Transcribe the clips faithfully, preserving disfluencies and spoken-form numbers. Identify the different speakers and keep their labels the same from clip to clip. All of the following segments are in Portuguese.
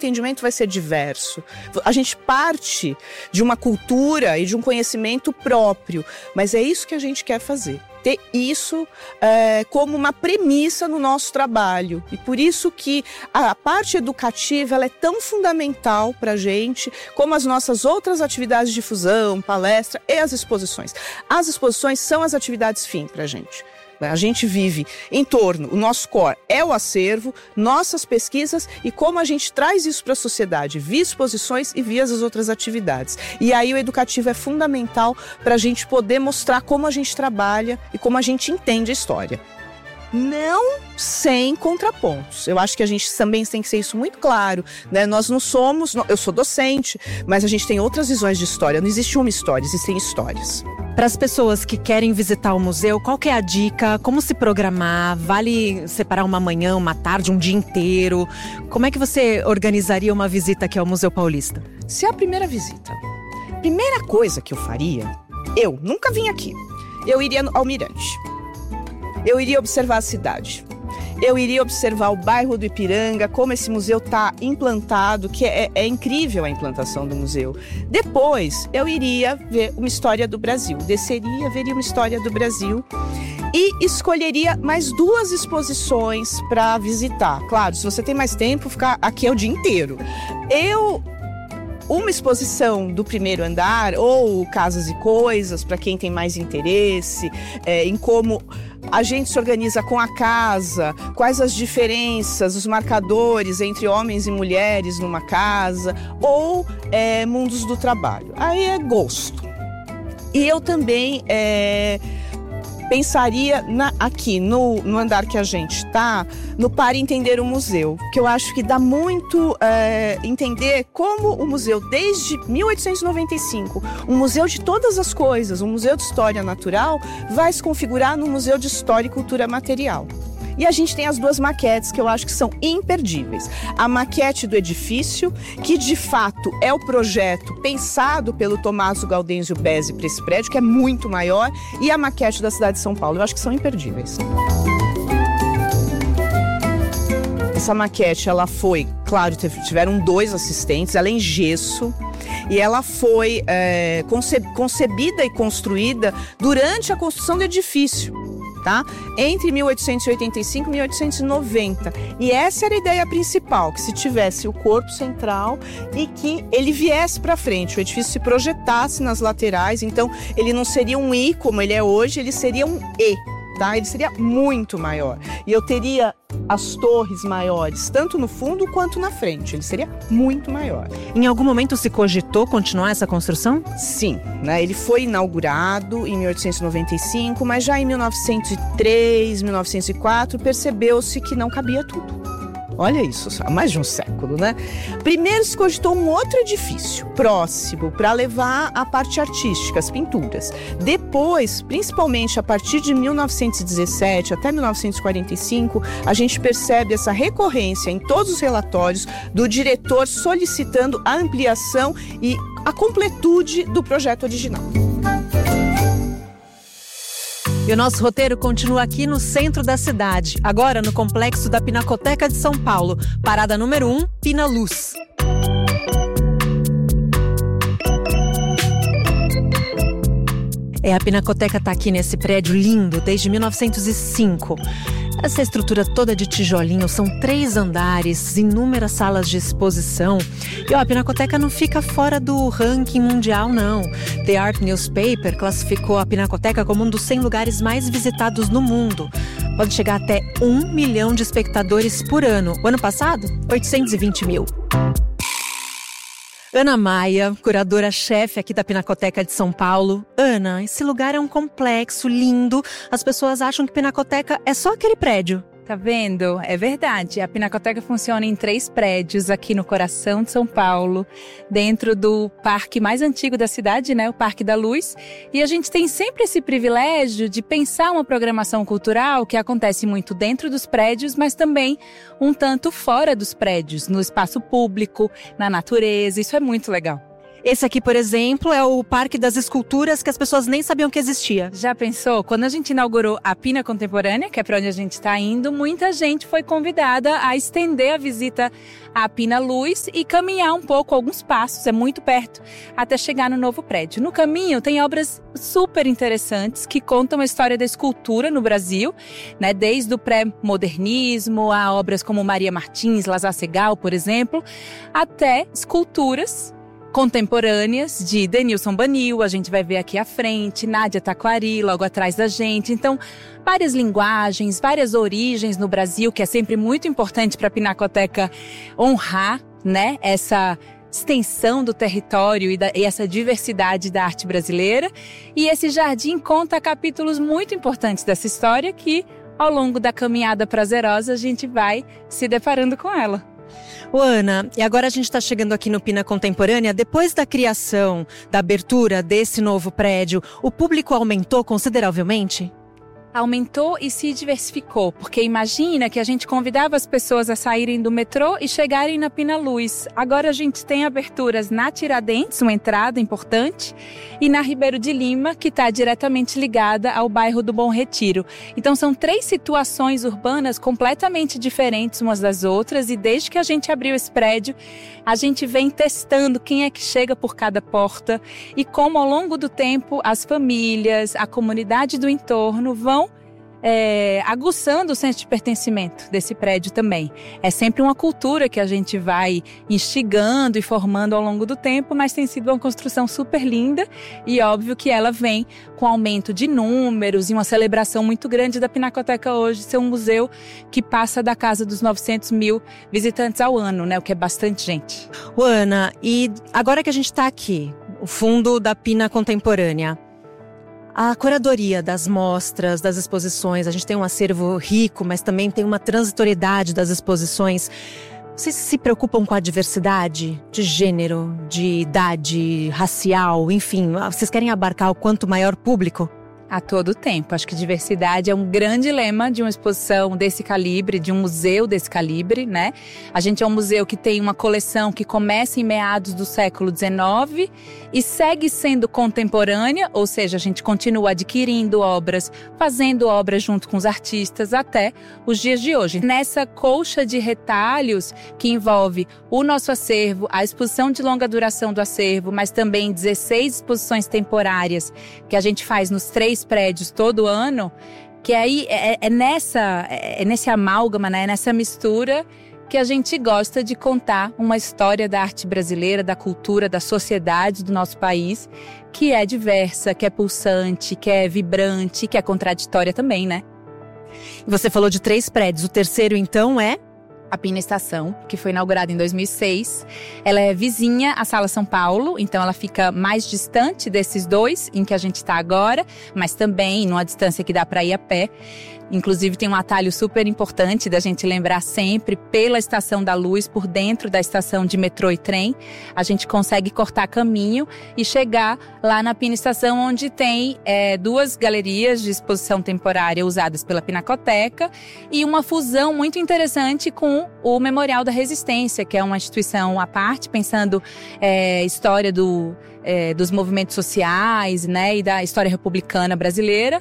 Speaker 1: entendimento vai ser diverso. A gente parte de uma cultura e de um conhecimento próprio, mas é isso que a gente quer fazer. Ter isso é, como uma premissa no nosso trabalho. E por isso que a parte educativa ela é tão fundamental para a gente, como as nossas outras atividades de difusão, palestra e as exposições. As exposições são as atividades fim para a gente. A gente vive em torno, o nosso core é o acervo, nossas pesquisas e como a gente traz isso para a sociedade, via exposições e via as outras atividades. E aí o educativo é fundamental para a gente poder mostrar como a gente trabalha e como a gente entende a história. Não sem contrapontos. Eu acho que a gente também tem que ser isso muito claro, né? Nós não somos, eu sou docente, mas a gente tem outras visões de história. Não existe uma história, existem histórias.
Speaker 2: Para as pessoas que querem visitar o museu, qual que é a dica? Como se programar? Vale separar uma manhã, uma tarde, um dia inteiro? Como é que você organizaria uma visita aqui ao Museu Paulista?
Speaker 1: Se é a primeira visita, primeira coisa que eu faria, eu nunca vim aqui, eu iria ao Mirante. Eu iria observar a cidade. Eu iria observar o bairro do Ipiranga, como esse museu está implantado, que é, é incrível a implantação do museu. Depois, eu iria ver uma história do Brasil. Desceria, veria uma história do Brasil e escolheria mais duas exposições para visitar. Claro, se você tem mais tempo, ficar aqui é o dia inteiro. Eu... Uma exposição do primeiro andar, ou Casas e Coisas, para quem tem mais interesse, é, em como a gente se organiza com a casa, quais as diferenças, os marcadores entre homens e mulheres numa casa, ou é, mundos do trabalho. Aí é gosto. E eu também é, pensaria na, aqui no, no andar que a gente está, no Pare Entender o Museu, que eu acho que dá muito é, entender como o museu, desde mil oitocentos e noventa e cinco, um museu de todas as coisas, um museu de história natural, vai se configurar num museu de história e cultura material. E a gente tem as duas maquetes que eu acho que são imperdíveis. A maquete do edifício, que de fato é o projeto pensado pelo Tommaso Gaudenzio Besi para esse prédio, que é muito maior, e a maquete da cidade de São Paulo. Eu acho que são imperdíveis. Essa maquete, ela foi, claro, tiveram dois assistentes, ela é em gesso. E ela foi é, concebida e construída durante a construção do edifício. Tá? Entre mil oitocentos e oitenta e cinco e mil oitocentos e noventa. E essa era a ideia principal, que se tivesse o corpo central e que ele viesse para frente, o edifício se projetasse nas laterais, então ele não seria um I como ele é hoje, ele seria um E, tá? Ele seria muito maior. E eu teria as torres maiores, tanto no fundo quanto na frente. Ele seria muito maior.
Speaker 2: Em algum momento se cogitou continuar essa construção?
Speaker 1: Sim, né? Ele foi inaugurado em mil oitocentos e noventa e cinco, mas já em mil novecentos e três, mil novecentos e quatro, percebeu-se que não cabia tudo. Olha isso, há mais de um século, né? Primeiro se cogitou um outro edifício próximo para levar a parte artística, as pinturas. Depois, principalmente a partir de mil novecentos e dezessete até mil novecentos e quarenta e cinco, a gente percebe essa recorrência em todos os relatórios do diretor solicitando a ampliação e a completude do projeto original.
Speaker 2: E o nosso roteiro continua aqui no centro da cidade, agora no complexo da Pinacoteca de São Paulo, parada número um, Pina Luz. É, a Pinacoteca está aqui nesse prédio lindo desde mil novecentos e cinco. Essa estrutura toda de tijolinho, são três andares, inúmeras salas de exposição. E ó, a Pinacoteca não fica fora do ranking mundial, não. The Art Newspaper classificou a Pinacoteca como um dos cem lugares mais visitados no mundo. Pode chegar até um milhão de espectadores por ano. O ano passado, oitocentos e vinte mil. Ana Maia, curadora-chefe aqui da Pinacoteca de São Paulo. Ana, esse lugar é um complexo, lindo. As pessoas acham que Pinacoteca é só aquele prédio.
Speaker 3: Tá vendo? É verdade. A Pinacoteca funciona em três prédios aqui no coração de São Paulo, dentro do parque mais antigo da cidade, né? O Parque da Luz. E a gente tem sempre esse privilégio de pensar uma programação cultural que acontece muito dentro dos prédios, mas também um tanto fora dos prédios, no espaço público, na natureza. Isso é muito legal.
Speaker 2: Esse aqui, por exemplo, é o Parque das Esculturas que as pessoas nem sabiam que existia.
Speaker 3: Já pensou? Quando a gente inaugurou a Pina Contemporânea, que é para onde a gente está indo, muita gente foi convidada a estender a visita à Pina Luz e caminhar um pouco, alguns passos, é muito perto, até chegar no novo prédio. No caminho tem obras super interessantes que contam a história da escultura no Brasil, né? Desde o pré-modernismo, a obras como Maria Martins, Lazar Segal, por exemplo, até esculturas contemporâneas de Denilson Banil, a gente vai ver aqui à frente, Nádia Taquari, logo atrás da gente. Então, várias linguagens, várias origens no Brasil, que é sempre muito importante para a Pinacoteca honrar, né, essa extensão do território e, da, e essa diversidade da arte brasileira. E esse jardim conta capítulos muito importantes dessa história que, ao longo da caminhada prazerosa, a gente vai se deparando com ela.
Speaker 2: Ô, Ana, e agora a gente está chegando aqui no Pina Contemporânea. Depois da criação, da abertura desse novo prédio, o público aumentou consideravelmente?
Speaker 3: Aumentou e se diversificou, porque imagina que a gente convidava as pessoas a saírem do metrô e chegarem na Pina Luz. Agora a gente tem aberturas na Tiradentes, uma entrada importante, e na Ribeiro de Lima, que está diretamente ligada ao bairro do Bom Retiro. Então são três situações urbanas completamente diferentes umas das outras, e desde que a gente abriu esse prédio, a gente vem testando quem é que chega por cada porta e como ao longo do tempo as famílias, a comunidade do entorno vão É, aguçando o senso de pertencimento desse prédio também. É sempre uma cultura que a gente vai instigando e formando ao longo do tempo, mas tem sido uma construção super linda e óbvio que ela vem com aumento de números e uma celebração muito grande da Pinacoteca hoje ser um museu que passa da casa dos novecentos mil visitantes ao ano, né? O que é bastante gente.
Speaker 2: Ô, Ana, e agora que a gente está aqui, o fundo da Pina Contemporânea, a curadoria das mostras, das exposições, a gente tem um acervo rico, mas também tem uma transitoriedade das exposições. Vocês se preocupam com a diversidade de gênero, de idade, racial, enfim, vocês querem abarcar o quanto maior público?
Speaker 3: A todo tempo. Acho que diversidade é um grande lema de uma exposição desse calibre, de um museu desse calibre, né? A gente é um museu que tem uma coleção que começa em meados do século dezenove e segue sendo contemporânea, ou seja, a gente continua adquirindo obras, fazendo obras junto com os artistas até os dias de hoje. Nessa colcha de retalhos que envolve o nosso acervo, a exposição de longa duração do acervo, mas também dezesseis exposições temporárias que a gente faz nos três prédios todo ano, que aí é, é, nessa, é, é nesse amálgama, né, é nessa mistura que a gente gosta de contar uma história da arte brasileira, da cultura, da sociedade do nosso país, que é diversa, que é pulsante, que é vibrante, que é contraditória também, né?
Speaker 2: Você falou de três prédios, o terceiro então é?
Speaker 3: A Pina Estação, que foi inaugurada em dois mil e seis. Ela é vizinha à Sala São Paulo, então ela fica mais distante desses dois em que a gente está agora, mas também numa distância que dá para ir a pé. Inclusive tem um atalho super importante da gente lembrar sempre, pela Estação da Luz, por dentro da estação de metrô e trem, a gente consegue cortar caminho e chegar lá na Pina Estação, onde tem é, duas galerias de exposição temporária usadas pela Pinacoteca e uma fusão muito interessante com o Memorial da Resistência, que é uma instituição à parte, pensando é, história do... É, dos movimentos sociais, né, e da história republicana brasileira,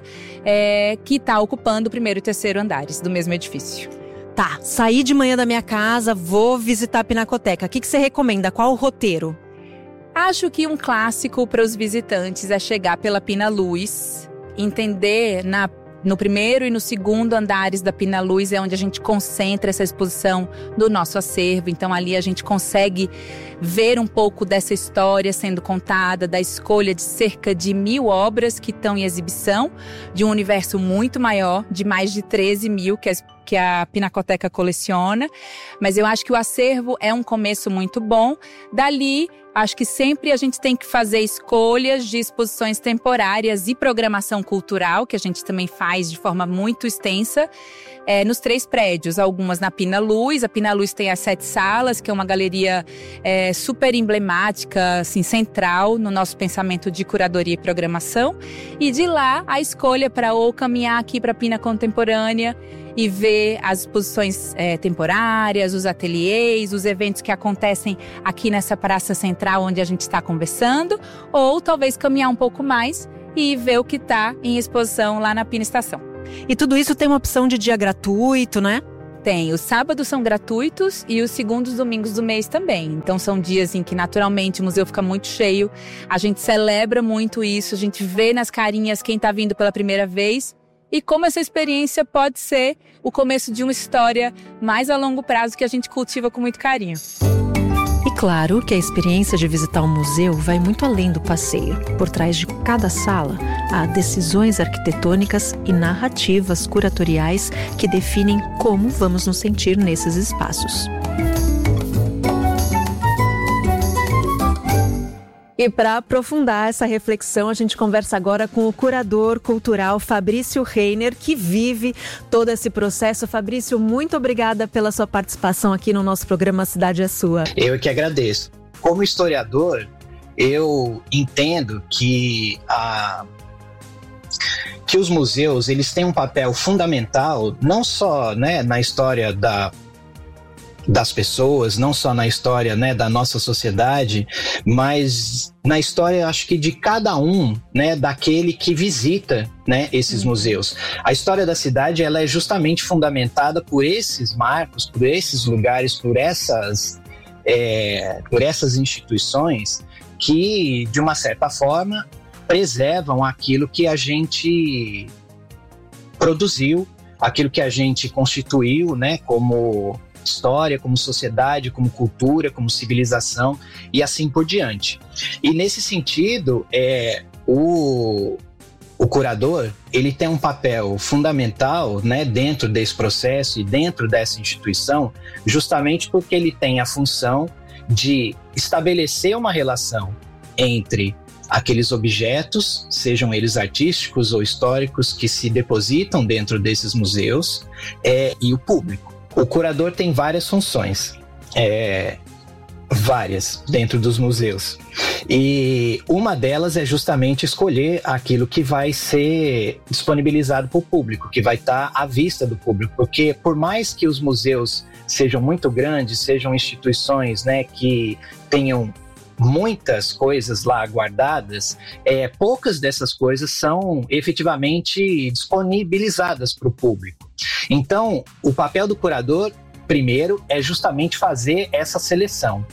Speaker 3: é, que está ocupando o primeiro e terceiro andares do mesmo edifício.
Speaker 2: Tá, saí de manhã da minha casa, vou visitar a Pinacoteca. O que, que você recomenda? Qual o roteiro?
Speaker 3: Acho que um clássico para os visitantes é chegar pela Pina Luz, entender na No primeiro e no segundo andares da Pina Luz é onde a gente concentra essa exposição do nosso acervo. Então ali a gente consegue ver um pouco dessa história sendo contada, da escolha de cerca de mil obras que estão em exibição, de um universo muito maior, de mais de treze mil que a, que a Pinacoteca coleciona. Mas eu acho que o acervo é um começo muito bom. Dali, acho que sempre a gente tem que fazer escolhas de exposições temporárias e programação cultural, que a gente também faz de forma muito extensa, é, nos três prédios. Algumas na Pina Luz. A Pina Luz tem as sete salas, que é uma galeria é, super emblemática, assim, central no nosso pensamento de curadoria e programação. E de lá, a escolha para ou caminhar aqui para a Pina Contemporânea e ver as exposições é, temporárias, os ateliês, os eventos que acontecem aqui nessa praça central, entrar onde a gente está conversando, ou talvez caminhar um pouco mais e ver o que está em exposição lá na Pina Estação.
Speaker 2: E tudo isso tem uma opção de dia gratuito, né?
Speaker 3: Tem, os sábados são gratuitos e os segundos domingos do mês também. Então são dias em que naturalmente o museu fica muito cheio. A gente celebra muito isso, a gente vê nas carinhas quem está vindo pela primeira vez e como essa experiência pode ser o começo de uma história mais a longo prazo que a gente cultiva com muito carinho.
Speaker 2: E claro que a experiência de visitar um museu vai muito além do passeio. Por trás de cada sala, há decisões arquitetônicas e narrativas curatoriais que definem como vamos nos sentir nesses espaços. E para aprofundar essa reflexão, a gente conversa agora com o curador cultural Fabrício Reiner, que vive todo esse processo. Fabrício, muito obrigada pela sua participação aqui no nosso programa Cidade é Sua.
Speaker 4: Eu que agradeço. Como historiador, eu entendo que, a, que os museus eles têm um papel fundamental, não só, né, na história da das pessoas, não só na história, né, da nossa sociedade, mas na história, acho que de cada um, né, daquele que visita, né, esses museus. A história da cidade, ela é justamente fundamentada por esses marcos, por esses lugares, por essas, é, por essas instituições que, de uma certa forma, preservam aquilo que a gente produziu, aquilo que a gente constituiu, né, como história, como sociedade, como cultura, como civilização e assim por diante. E nesse sentido, é, o, o curador, ele tem um papel fundamental, né, dentro desse processo e dentro dessa instituição, justamente porque ele tem a função de estabelecer uma relação entre aqueles objetos, sejam eles artísticos ou históricos, que se depositam dentro desses museus, é, e o público. O curador tem várias funções, é, várias dentro dos museus. E uma delas é justamente escolher aquilo que vai ser disponibilizado para o público, que vai estar à vista do público. Porque por mais que os museus sejam muito grandes, sejam instituições, né, que tenham muitas coisas lá guardadas, é, poucas dessas coisas são efetivamente disponibilizadas para o público. Então, o papel do curador, primeiro, é justamente fazer essa seleção.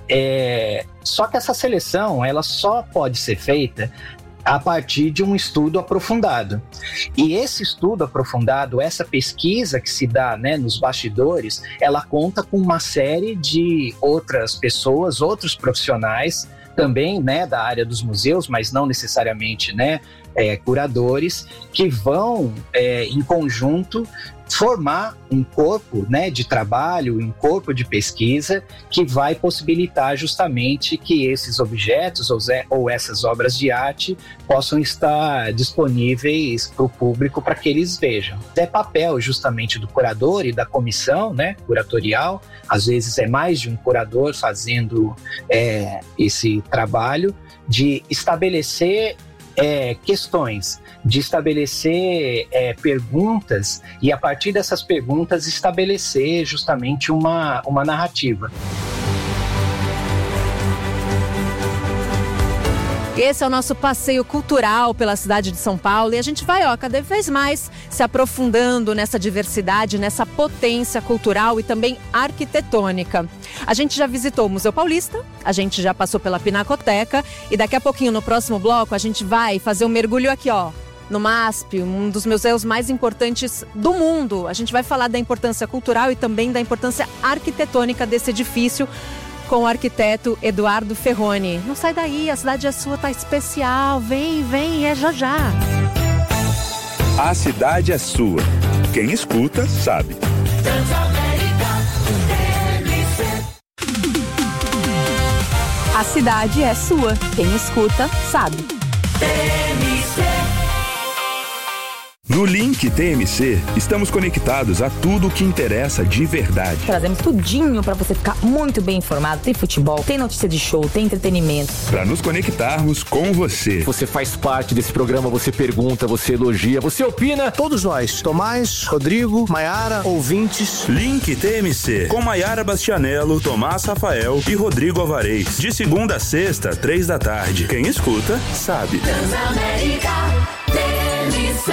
Speaker 4: É, só que essa seleção, ela só pode ser feita a partir de um estudo aprofundado. E esse estudo aprofundado, essa pesquisa que se dá, né, nos bastidores, ela conta com uma série de outras pessoas, outros profissionais, também, né, da área dos museus, mas não necessariamente, né, é, curadores, que vão, é, em conjunto, formar um corpo, né, de trabalho, um corpo de pesquisa que vai possibilitar justamente que esses objetos ou, ou essas obras de arte possam estar disponíveis para o público para que eles vejam. É papel justamente do curador e da comissão, né, curatorial, às vezes é mais de um curador fazendo é, esse trabalho de estabelecer É, questões, de estabelecer é, perguntas e a partir dessas perguntas estabelecer justamente uma, uma narrativa.
Speaker 2: Esse é o nosso passeio cultural pela cidade de São Paulo e a gente vai, ó, cada vez mais se aprofundando nessa diversidade, nessa potência cultural e também arquitetônica. A gente já visitou o Museu Paulista, a gente já passou pela Pinacoteca e daqui a pouquinho, no próximo bloco, a gente vai fazer um mergulho aqui, ó, no MASP, um dos museus mais importantes do mundo. A gente vai falar da importância cultural e também da importância arquitetônica desse edifício, com o arquiteto Eduardo Ferroni. Não sai daí, a cidade é sua, tá especial. Vem, vem, é já já.
Speaker 5: A cidade é sua. Quem escuta, sabe.
Speaker 3: A cidade é sua. Quem escuta, sabe.
Speaker 5: No Link T M C, estamos conectados a tudo o que interessa de verdade.
Speaker 6: Trazemos tudinho para você ficar muito bem informado. Tem futebol, tem notícia de show, tem entretenimento.
Speaker 5: Para nos conectarmos com você.
Speaker 7: Você faz parte desse programa, você pergunta, você elogia, você opina.
Speaker 8: Todos nós, Tomás, Rodrigo, Maiara, ouvintes.
Speaker 5: Link T M C, com Maiara Bastianello, Tomás Rafael e Rodrigo Alvarez. De segunda a sexta, três da tarde. Quem escuta, sabe.
Speaker 9: Transamérica T M C.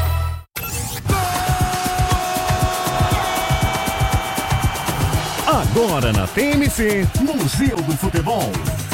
Speaker 10: Agora na T M C, Museu do Futebol.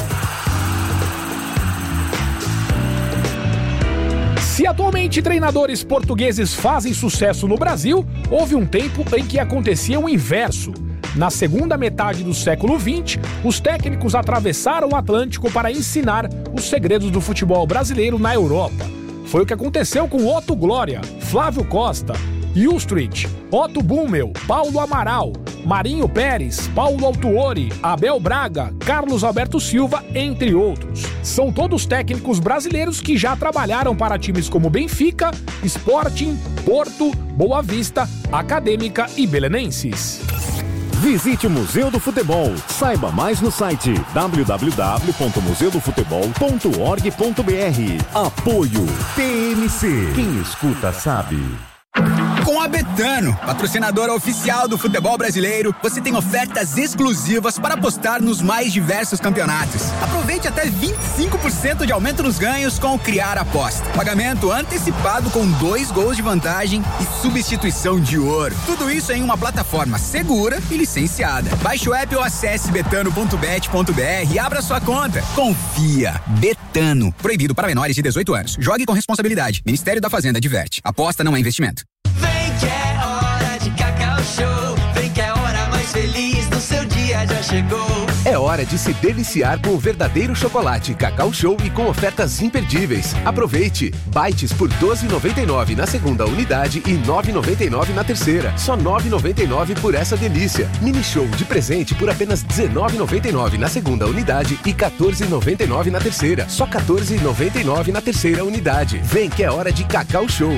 Speaker 11: Se atualmente treinadores portugueses fazem sucesso no Brasil, houve um tempo em que acontecia o inverso. Na segunda metade do século vinte, os técnicos atravessaram o Atlântico para ensinar os segredos do futebol brasileiro na Europa. Foi o que aconteceu com Otto Glória, Flávio Costa, Ilstruit, Otto Bummel, Paulo Amaral, Marinho Pérez, Paulo Autuori, Abel Braga, Carlos Alberto Silva, entre outros. São todos técnicos brasileiros que já trabalharam para times como Benfica, Sporting, Porto, Boa Vista, Acadêmica e Belenenses.
Speaker 10: Visite o Museu do Futebol. Saiba mais no site w w w ponto museu do futebol ponto org ponto b r. Apoio T M C. Quem escuta sabe.
Speaker 12: Com a Betano, patrocinadora oficial do futebol brasileiro, você tem ofertas exclusivas para apostar nos mais diversos campeonatos. Aproveite até vinte e cinco por cento de aumento nos ganhos com o Criar Aposta. Pagamento antecipado com dois gols de vantagem e substituição de ouro. Tudo isso em uma plataforma segura e licenciada. Baixe o app ou acesse betano ponto bet ponto b r e abra sua conta. Confia. Betano. Proibido para menores de dezoito anos. Jogue com responsabilidade. Ministério da Fazenda adverte. Aposta não é investimento.
Speaker 9: Vem que é hora de Cacau Show. Vem que é a hora mais feliz do seu dia já chegou.
Speaker 13: É hora de se deliciar com o verdadeiro chocolate Cacau Show e com ofertas imperdíveis. Aproveite! Bites por doze reais e noventa e nove centavos na segunda unidade e nove reais e noventa e nove centavos na terceira. Só nove reais e noventa e nove centavos por essa delícia. Mini Show de presente por apenas dezenove reais e noventa e nove centavos na segunda unidade e quatorze reais e noventa e nove centavos na terceira. Só quatorze reais e noventa e nove centavos na terceira unidade. Vem que é hora de Cacau Show.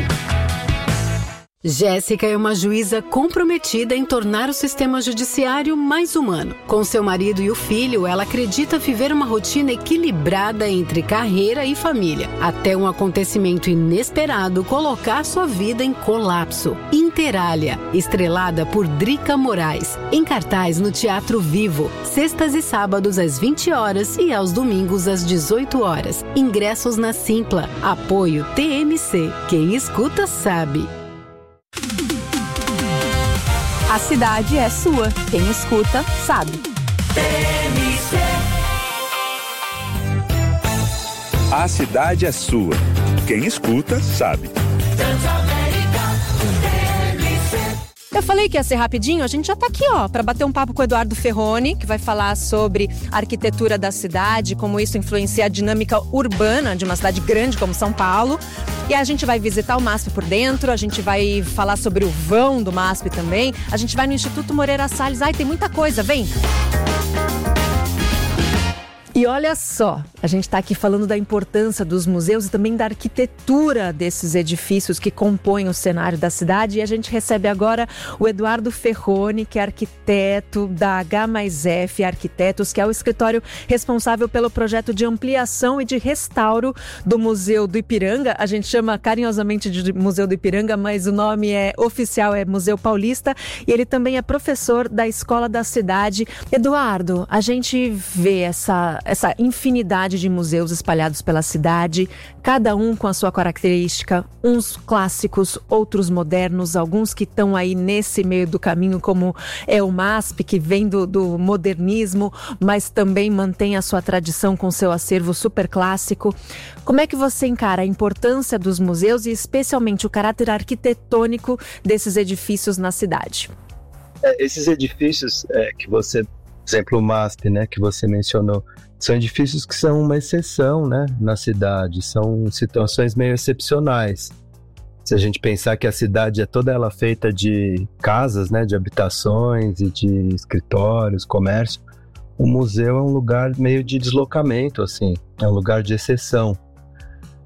Speaker 14: Jéssica é uma juíza comprometida em tornar o sistema judiciário mais humano. Com seu marido e o filho, ela acredita viver uma rotina equilibrada entre carreira e família, até um acontecimento inesperado colocar sua vida em colapso. Interália, estrelada por Drica Moraes, em cartaz no Teatro Vivo, sextas e sábados às vinte horas e aos domingos às dezoito horas. Ingressos na Simpla. Apoio T M C. Quem escuta sabe.
Speaker 3: A cidade é sua. Quem escuta, sabe.
Speaker 9: T M C.
Speaker 5: A cidade é sua. Quem escuta, sabe.
Speaker 9: Transamérica T M C.
Speaker 2: Eu falei que ia ser rapidinho, a gente já tá aqui, ó, para bater um papo com o Eduardo Ferroni, que vai falar sobre a arquitetura da cidade, como isso influencia a dinâmica urbana de uma cidade grande como São Paulo. E a gente vai visitar o MASP por dentro, a gente vai falar sobre o vão do MASP também, a gente vai no Instituto Moreira Salles. Ai, tem muita coisa, vem! E olha só, a gente está aqui falando da importância dos museus e também da arquitetura desses edifícios que compõem o cenário da cidade. E a gente recebe agora o Eduardo Ferroni, que é arquiteto da H mais F Arquitetos, que é o escritório responsável pelo projeto de ampliação e de restauro do Museu do Ipiranga. A gente chama carinhosamente de Museu do Ipiranga, mas o nome é oficial, é Museu Paulista. E ele também é professor da Escola da Cidade. Eduardo, a gente vê essa... essa infinidade de museus espalhados pela cidade, cada um com a sua característica, uns clássicos, outros modernos, alguns que estão aí nesse meio do caminho, como é o MASP, que vem do, do modernismo, mas também mantém a sua tradição com seu acervo super clássico. Como é que você encara a importância dos museus e especialmente o caráter arquitetônico desses edifícios na cidade?
Speaker 15: É, esses edifícios é, que você, por exemplo, o MASP, né, que você mencionou, são edifícios que são uma exceção, né, na cidade, são situações meio excepcionais. Se a gente pensar que a cidade é toda ela feita de casas, né, de habitações e de escritórios, comércio, o museu é um lugar meio de deslocamento, assim, é um lugar de exceção.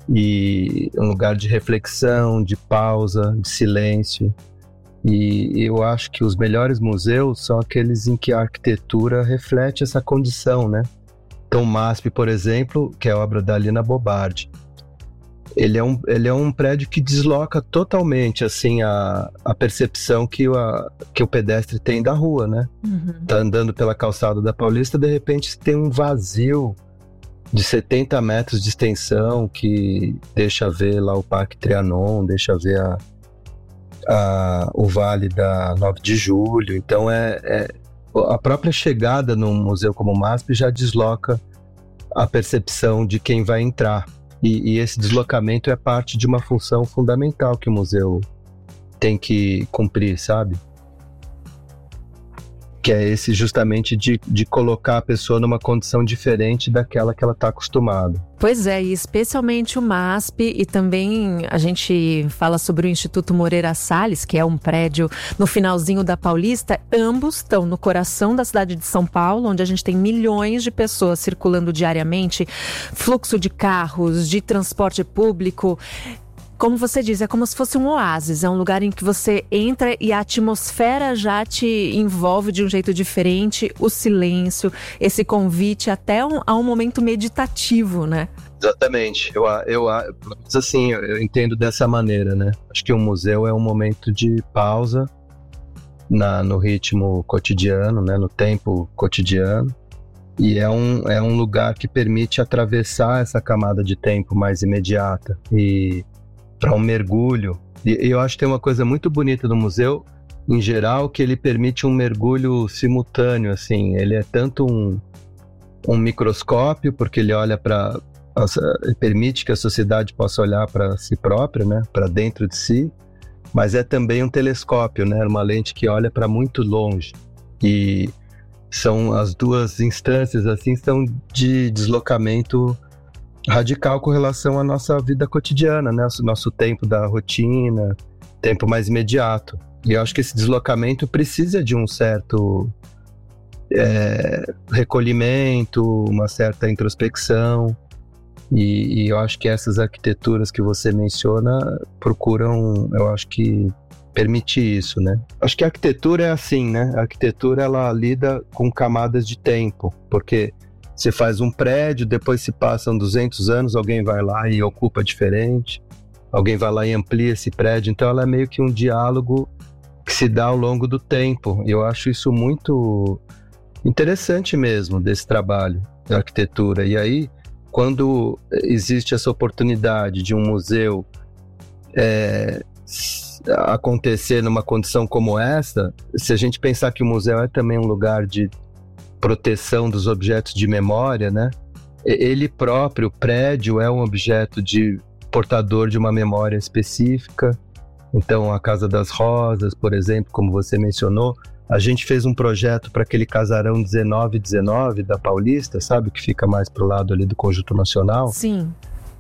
Speaker 15: e um lugar de reflexão, de pausa, de silêncio. E eu acho que os melhores museus são aqueles em que a arquitetura reflete essa condição, né? Então, o MASP, por exemplo, que é a obra da Lina Bobardi, ele é um, ele é um prédio que desloca totalmente assim, a, a percepção que o, a, que o pedestre tem da rua, né? Uhum. Tá andando pela calçada da Paulista, de repente tem um vazio de setenta metros de extensão que deixa ver lá o Parque Trianon, deixa ver a, a, o Vale da nove de julho. Então, é, é, a própria chegada num museu como o MASP já desloca a percepção de quem vai entrar. E, e esse deslocamento é parte de uma função fundamental que o museu tem que cumprir, sabe? Que é esse justamente de, de colocar a pessoa numa condição diferente daquela que ela está acostumada.
Speaker 2: Pois é, e especialmente o MASP, e também a gente fala sobre o Instituto Moreira Salles, que é um prédio no finalzinho da Paulista. Ambos estão no coração da cidade de São Paulo, onde a gente tem milhões de pessoas circulando diariamente, fluxo de carros, de transporte público. Como você diz, é como se fosse um oásis, é um lugar em que você entra e a atmosfera já te envolve de um jeito diferente, o silêncio, esse convite até um, a um momento meditativo, né?
Speaker 15: Exatamente, eu, eu, assim, eu entendo dessa maneira, né? Acho que um museu é um momento de pausa na, no ritmo cotidiano, né? No tempo cotidiano, e é um, é um lugar que permite atravessar essa camada de tempo mais imediata e para um mergulho. E eu acho que tem uma coisa muito bonita do museu, em geral, que ele permite um mergulho simultâneo, assim. Ele é tanto um, um microscópio, porque ele olha para... permite que a sociedade possa olhar para si própria, né? Para dentro de si, mas é também um telescópio, né? Uma lente que olha para muito longe. E são as duas instâncias, assim, são de deslocamento radical com relação à nossa vida cotidiana, né? O nosso tempo da rotina, tempo mais imediato. E eu acho que esse deslocamento precisa de um certo é, recolhimento, uma certa introspecção. E, e eu acho que essas arquiteturas que você menciona procuram, eu acho que, permitir isso, né? Acho que a arquitetura é assim, né? A arquitetura, ela lida com camadas de tempo, porque você faz um prédio, depois se passam duzentos anos, alguém vai lá e ocupa diferente, alguém vai lá e amplia esse prédio, então ela é meio que um diálogo que se dá ao longo do tempo. Eu acho isso muito interessante mesmo, desse trabalho da arquitetura. E aí, quando existe essa oportunidade de um museu é, acontecer numa condição como essa, se a gente pensar que o museu é também um lugar de proteção dos objetos de memória, né? Ele próprio, o prédio, é um objeto de portador de uma memória específica. Então, a Casa das Rosas, por exemplo, como você mencionou, a gente fez um projeto para aquele casarão dezenove dezenove da Paulista, sabe? Que fica mais pro lado ali do Conjunto Nacional.
Speaker 2: Sim.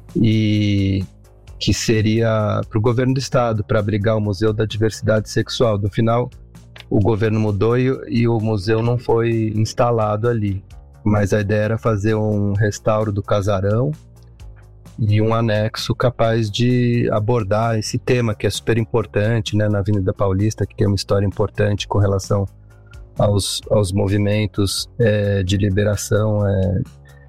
Speaker 15: E que seria para o governo do estado, para abrigar o Museu da Diversidade Sexual. No final, o governo mudou e, e o museu não foi instalado ali. Mas a ideia era fazer um restauro do casarão e um anexo capaz de abordar esse tema que é super importante, né, na Avenida Paulista, que tem uma história importante com relação aos, aos movimentos é, de liberação é,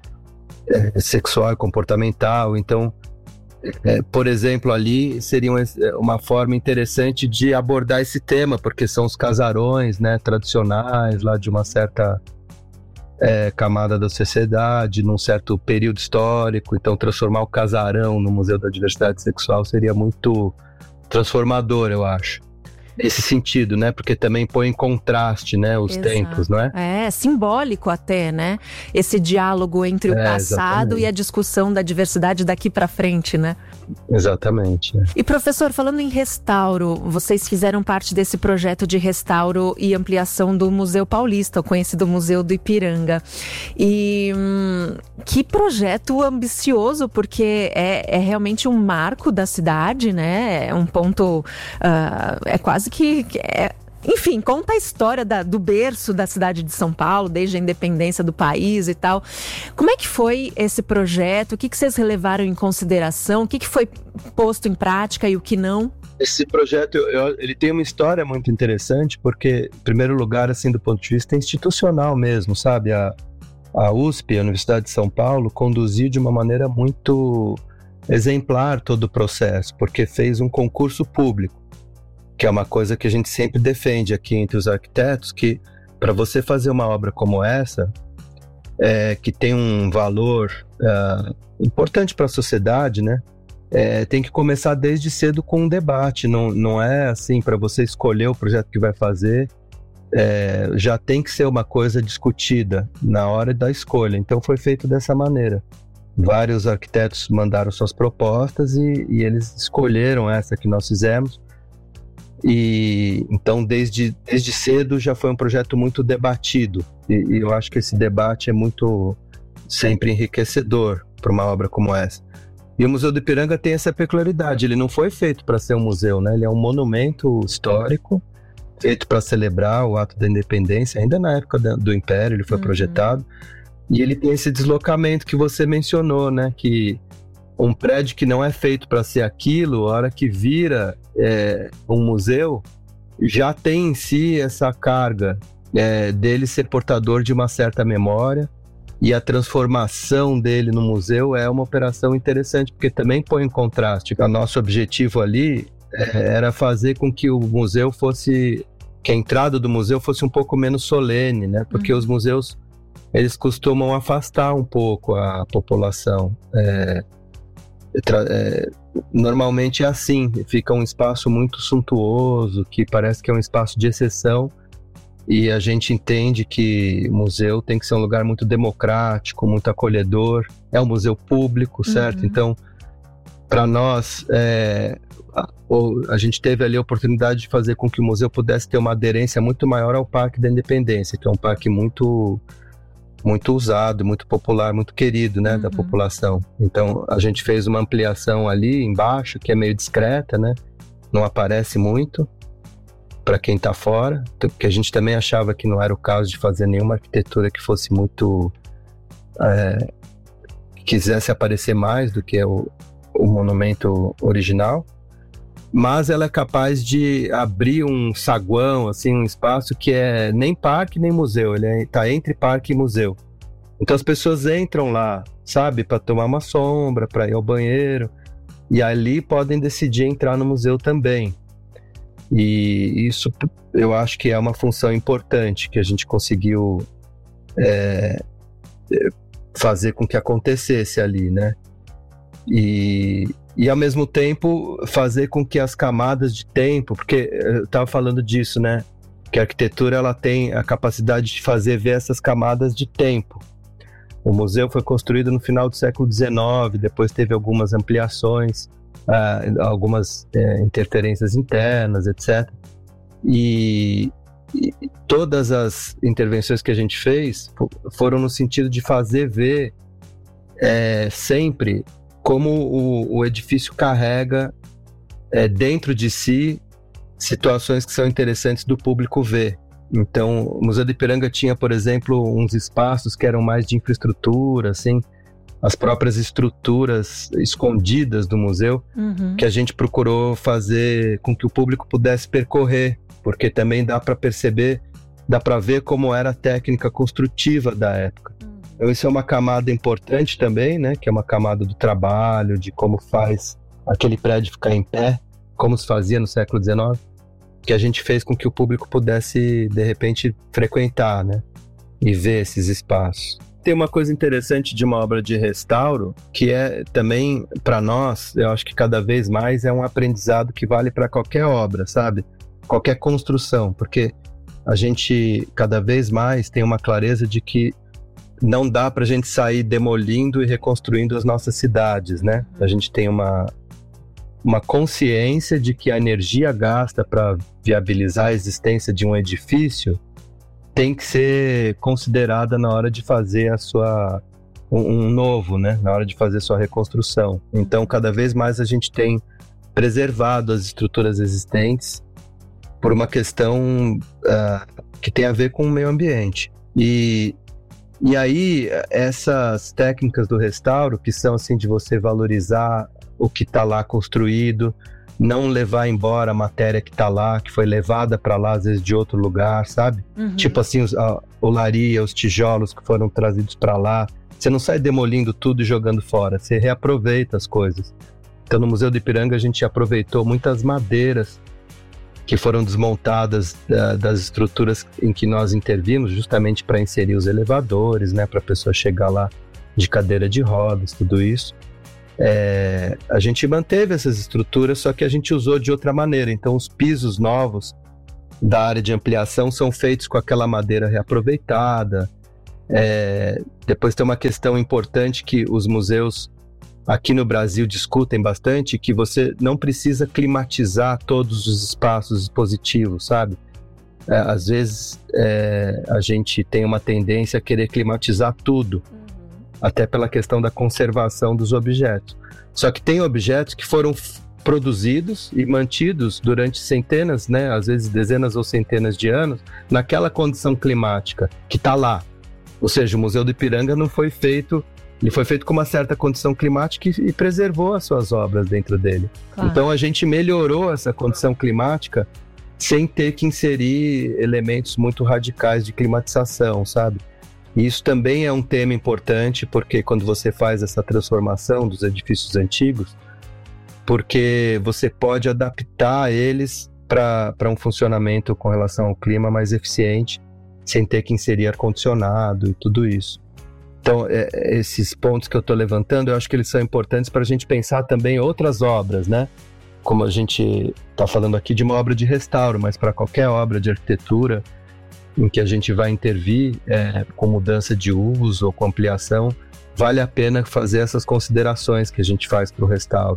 Speaker 15: é, sexual e comportamental. Então, É, por exemplo, ali seria uma, uma forma interessante de abordar esse tema, porque são os casarões, né, tradicionais, lá de uma certa é, camada da sociedade, num certo período histórico. Então, transformar o casarão no Museu da Diversidade Sexual seria muito transformador, eu acho. Nesse sentido, né? Porque também põe em contraste, né, os Exato. tempos, não é?
Speaker 2: É, simbólico até, né? Esse diálogo entre o é, passado exatamente. E a discussão da diversidade daqui para frente, né?
Speaker 15: Exatamente. É.
Speaker 2: E professor, falando em restauro, vocês fizeram parte desse projeto de restauro e ampliação do Museu Paulista, o conhecido Museu do Ipiranga. E hum, que projeto ambicioso, porque é, é realmente um marco da cidade, né? É um ponto, uh, é quase que é enfim, conta a história da, do berço da cidade de São Paulo, desde a independência do país e tal. Como é que foi esse projeto? O que, que vocês relevaram em consideração? O que, que foi posto em prática e o que não?
Speaker 15: Esse projeto, eu, ele tem uma história muito interessante, porque, em primeiro lugar, assim, do ponto de vista institucional mesmo, sabe? A, a U S P, a Universidade de São Paulo, conduziu de uma maneira muito exemplar todo o processo, porque fez um concurso público, que é uma coisa que a gente sempre defende aqui entre os arquitetos, que para você fazer uma obra como essa, é, que tem um valor é, importante para a sociedade, né? É, tem que começar desde cedo com um debate, não, não é assim para você escolher o projeto que vai fazer, é, já tem que ser uma coisa discutida na hora da escolha. Então foi feito dessa maneira. Vários arquitetos mandaram suas propostas e, e eles escolheram essa que nós fizemos. E então desde, desde cedo já foi um projeto muito debatido, e, e eu acho que esse debate é muito sempre enriquecedor para uma obra como essa. E o Museu do Ipiranga tem essa peculiaridade, ele não foi feito para ser um museu, né? Ele é um monumento histórico, feito para celebrar o ato da independência, ainda na época do Império ele foi uhum. projetado, e ele tem esse deslocamento que você mencionou, né? Que um prédio que não é feito para ser aquilo, a hora que vira é, um museu, já tem em si essa carga é, dele ser portador de uma certa memória, e a transformação dele no museu é uma operação interessante, porque também põe em contraste. O nosso objetivo ali é, era fazer com que o museu fosse, que a entrada do museu fosse um pouco menos solene, né? Porque uhum. os museus, eles costumam afastar um pouco a população. É, é, normalmente é assim, fica um espaço muito suntuoso, que parece que é um espaço de exceção, e a gente entende que o museu tem que ser um lugar muito democrático, muito acolhedor, é um museu público, certo? Uhum. Então, para nós, é, a, a gente teve ali a oportunidade de fazer com que o museu pudesse ter uma aderência muito maior ao Parque da Independência, que é um parque muito, muito usado, muito popular, muito querido, né, uhum. da população. Então, a gente fez uma ampliação ali embaixo, que é meio discreta, né, não aparece muito para quem está fora, porque a gente também achava que não era o caso de fazer nenhuma arquitetura que fosse muito é, que quisesse aparecer mais do que o, o monumento original, mas ela é capaz de abrir um saguão, assim, um espaço que é nem parque nem museu, ele está é, entre parque e museu. Então as pessoas entram lá, sabe, para tomar uma sombra, para ir ao banheiro, e ali podem decidir entrar no museu também. E isso eu acho que é uma função importante que a gente conseguiu é, fazer com que acontecesse ali, né? E, e ao mesmo tempo fazer com que as camadas de tempo, porque eu estava falando disso, né? Que a arquitetura ela tem a capacidade de fazer ver essas camadas de tempo. O museu foi construído no final do século dezenove, depois teve algumas ampliações, Uh, algumas é, interferências internas, etcétera. E, e todas as intervenções que a gente fez foram no sentido de fazer ver é, sempre como o, o edifício carrega é, dentro de si situações que são interessantes do público ver. Então, o Museu do Ipiranga tinha, por exemplo, uns espaços que eram mais de infraestrutura, assim, as próprias estruturas escondidas do museu, uhum. que a gente procurou fazer com que o público pudesse percorrer, porque também dá para perceber, dá para ver como era a técnica construtiva da época. Uhum. Então isso é uma camada importante também, né, que é uma camada do trabalho, de como faz aquele prédio ficar em pé, como se fazia no século dezenove, que a gente fez com que o público pudesse, de repente, frequentar, né, e ver esses espaços. Tem uma coisa interessante de uma obra de restauro, que é também, para nós, eu acho que cada vez mais é um aprendizado que vale para qualquer obra, sabe? Qualquer construção, porque a gente cada vez mais tem uma clareza de que não dá para a gente sair demolindo e reconstruindo as nossas cidades, né? A gente tem uma, uma consciência de que a energia gasta para viabilizar a existência de um edifício tem que ser considerada na hora de fazer a sua um, um novo, né? Na hora de fazer sua reconstrução. Então, cada vez mais a gente tem preservado as estruturas existentes por uma questão uh, que tem a ver com o meio ambiente. E, e aí, essas técnicas do restauro, que são assim de você valorizar o que está lá construído, não levar embora a matéria que está lá, que foi levada para lá, às vezes de outro lugar, sabe? Uhum. Tipo assim, os, a olaria, os tijolos que foram trazidos para lá. Você não sai demolindo tudo e jogando fora, você reaproveita as coisas. Então, no Museu do Ipiranga, a gente aproveitou muitas madeiras que foram desmontadas uh, das estruturas em que nós intervimos, justamente para inserir os elevadores, né, para a pessoa chegar lá de cadeira de rodas, tudo isso. É, a gente manteve essas estruturas, só que a gente usou de outra maneira. Então, os pisos novos da área de ampliação são feitos com aquela madeira reaproveitada. É, depois tem uma questão importante que os museus aqui no Brasil discutem bastante, que você não precisa climatizar todos os espaços expositivos, sabe? É, às vezes é, a gente tem uma tendência a querer climatizar tudo, uhum. até pela questão da conservação dos objetos. Só que tem objetos que foram f- produzidos e mantidos durante centenas, né, às vezes dezenas ou centenas de anos, naquela condição climática que está lá. Ou seja, o Museu do Ipiranga não foi feito, ele foi feito com uma certa condição climática e, e preservou as suas obras dentro dele. Claro. Então a gente melhorou essa condição climática sem ter que inserir elementos muito radicais de climatização, sabe? E isso também é um tema importante, porque quando você faz essa transformação dos edifícios antigos, porque você pode adaptar eles para um funcionamento com relação ao clima mais eficiente, sem ter que inserir ar-condicionado e tudo isso. Então, é, esses pontos que eu estou levantando, eu acho que eles são importantes para a gente pensar também outras obras, né? Como a gente está falando aqui de uma obra de restauro, mas para qualquer obra de arquitetura em que a gente vai intervir é, com mudança de uso ou com ampliação, vale a pena fazer essas considerações que a gente faz para o restauro.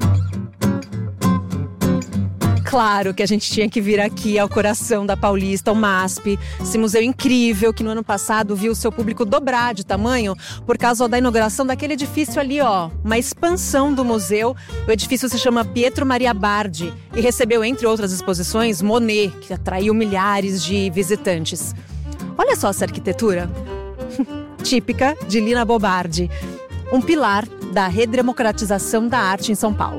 Speaker 2: Claro que a gente tinha que vir aqui ao coração da Paulista, o MASP, esse museu incrível que no ano passado viu o seu público dobrar de tamanho por causa da inauguração daquele edifício ali, ó, uma expansão do museu. O edifício se chama Pietro Maria Bardi e recebeu, entre outras exposições, Monet, que atraiu milhares de visitantes. Olha só essa arquitetura, típica de Lina Bobardi, um pilar da redemocratização da arte em São Paulo.